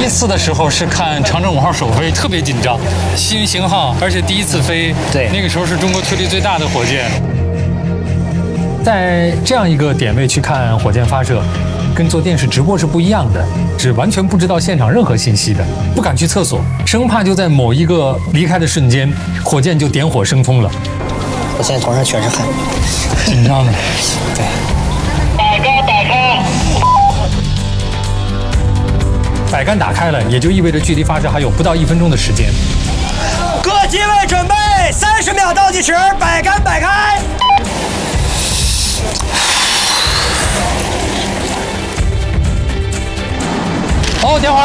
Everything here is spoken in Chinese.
一次的时候是看长征5号首飞，特别紧张，新型号，而且第一次飞， 对， 那个时候是中国推力最大的火箭。在这样一个点位去看火箭发射，跟做电视直播是不一样的，是完全不知道现场任何信息的，不敢去厕所，生怕就在某一个离开的瞬间，火箭就点火升空了。 我现在头上全是汗， 紧张的。 对。 摆杆打开了，也就意味着距离发射还有不到1分钟的时间。 各机位准备，30秒倒计时，摆杆摆开。 好，点火。